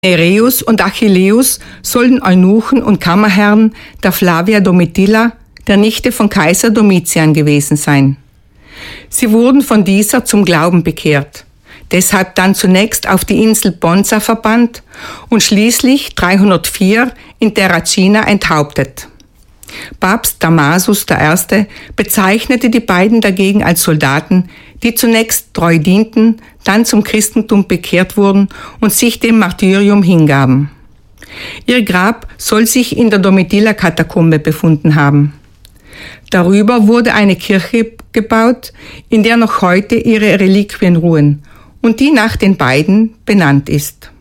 Nereus und Achilleus sollen Eunuchen und Kammerherren der Flavia Domitilla, der Nichte von Kaiser Domitian, gewesen sein. Sie wurden von dieser zum Glauben bekehrt, deshalb dann zunächst auf die Insel Ponza verbannt und schließlich 304 in Terracina enthauptet. Papst Damasus I. bezeichnete die beiden dagegen als Soldaten, die zunächst treu dienten, dann zum Christentum bekehrt wurden und sich dem Martyrium hingaben. Ihr Grab soll sich in der Domitilla-Katakombe befunden haben. Darüber wurde eine Kirche gebaut, in der noch heute ihre Reliquien ruhen und die nach den beiden benannt ist.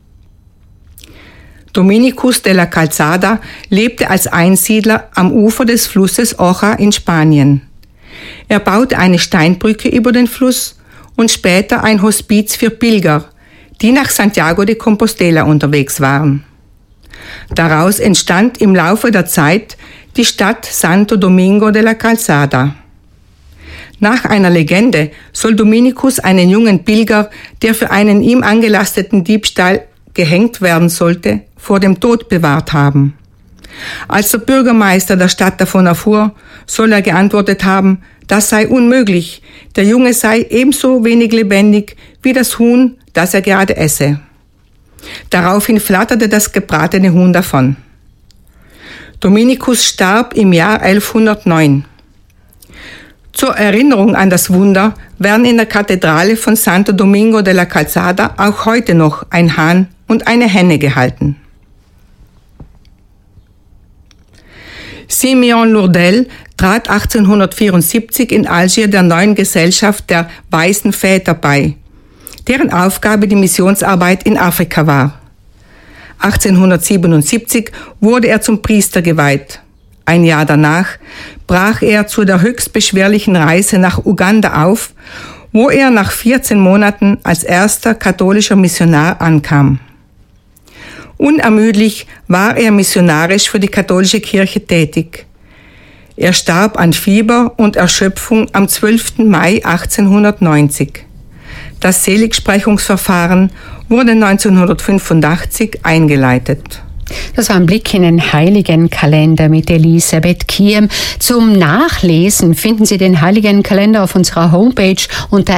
Dominikus de la Calzada lebte als Einsiedler am Ufer des Flusses Oja in Spanien. Er baute eine Steinbrücke über den Fluss und später ein Hospiz für Pilger, die nach Santiago de Compostela unterwegs waren. Daraus entstand im Laufe der Zeit die Stadt Santo Domingo de la Calzada. Nach einer Legende soll Dominikus einen jungen Pilger, der für einen ihm angelasteten Diebstahl gehängt werden sollte, vor dem Tod bewahrt haben. Als der Bürgermeister der Stadt davon erfuhr, soll er geantwortet haben, das sei unmöglich, der Junge sei ebenso wenig lebendig wie das Huhn, das er gerade esse. Daraufhin flatterte das gebratene Huhn davon. Dominikus starb im Jahr 1109. Zur Erinnerung an das Wunder werden in der Kathedrale von Santo Domingo de la Calzada auch heute noch ein Hahn und eine Henne gehalten. Simeon Lourdel trat 1874 in Algier der neuen Gesellschaft der Weißen Väter bei, deren Aufgabe die Missionsarbeit in Afrika war. 1877 wurde er zum Priester geweiht. Ein Jahr danach brach er zu der höchst beschwerlichen Reise nach Uganda auf, wo er nach 14 Monaten als erster katholischer Missionar ankam. Unermüdlich war er missionarisch für die katholische Kirche tätig. Er starb an Fieber und Erschöpfung am 12. Mai 1890. Das Seligsprechungsverfahren wurde 1985 eingeleitet. Das war ein Blick in den Heiligenkalender mit Elisabeth Kiem. Zum Nachlesen finden Sie den Heiligenkalender auf unserer Homepage unter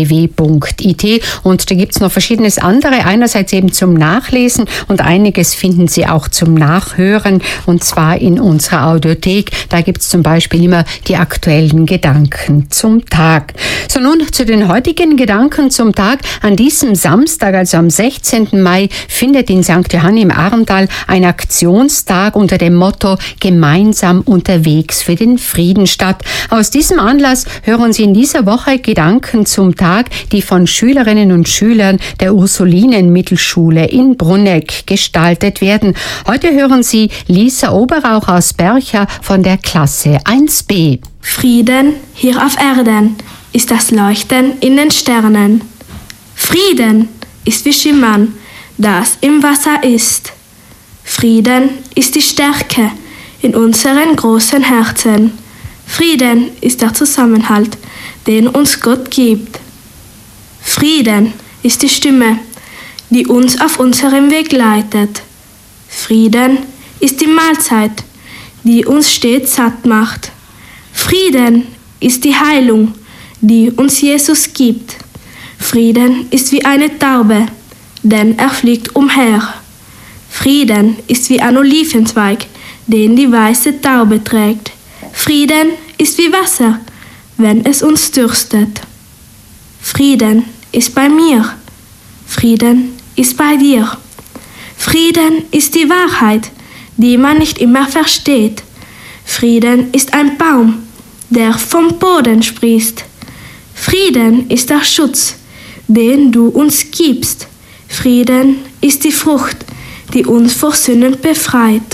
rgw.it und da gibt's noch verschiedenes andere. Einerseits eben zum Nachlesen und einiges finden Sie auch zum Nachhören und zwar in unserer Audiothek. Da gibt's zum Beispiel immer die aktuellen Gedanken zum Tag. So, nun zu den heutigen Gedanken zum Tag. An diesem Samstag, also am 16. Mai, findet in St. Johann im Arntal ein Aktionstag unter dem Motto Gemeinsam unterwegs für den Frieden statt. Aus diesem Anlass hören Sie in dieser Woche Gedanken zum Tag, die von Schülerinnen und Schülern der Ursulinen-Mittelschule in Brunegg gestaltet werden. Heute hören Sie Lisa Oberauch aus Bercha von der Klasse 1b. Frieden hier auf Erden ist das Leuchten in den Sternen. Frieden ist wie Schimmern, das im Wasser ist. Frieden ist die Stärke in unseren großen Herzen. Frieden ist der Zusammenhalt, den uns Gott gibt. Frieden ist die Stimme, die uns auf unserem Weg leitet. Frieden ist die Mahlzeit, die uns stets satt macht. Frieden ist die Heilung, die uns Jesus gibt. Frieden ist wie eine Taube, denn er fliegt umher. Frieden ist wie ein Olivenzweig, den die weiße Taube trägt. Frieden ist wie Wasser, wenn es uns dürstet. Frieden ist bei mir. Frieden ist bei dir. Frieden ist die Wahrheit, die man nicht immer versteht. Frieden ist ein Baum, der vom Boden sprießt. Frieden ist der Schutz, den du uns gibst. Frieden ist die Frucht, die uns vor Sünden befreit.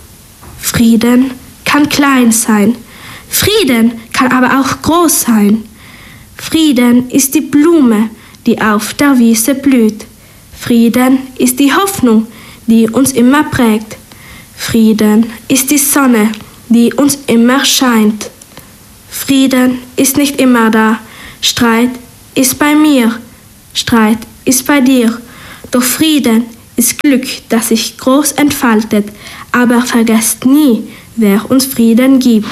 Frieden kann klein sein. Frieden kann aber auch groß sein. Frieden ist die Blume, die auf der Wiese blüht. Frieden ist die Hoffnung, die uns immer prägt. Frieden ist die Sonne, die uns immer scheint. Frieden ist nicht immer da. Streit ist bei mir. Streit ist bei dir. Doch Frieden ist Glück, das sich groß entfaltet, aber vergesst nie, wer uns Frieden gibt.